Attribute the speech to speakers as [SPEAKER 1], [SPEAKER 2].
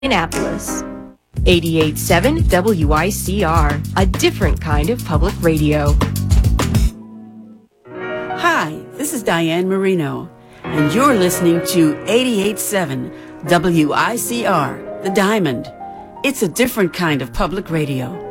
[SPEAKER 1] Indianapolis. 88.7 WICR, a different kind of public radio.
[SPEAKER 2] Hi, this is Diane Marino, and you're listening to 88.7 WICR, The Diamond. It's a different kind of public radio.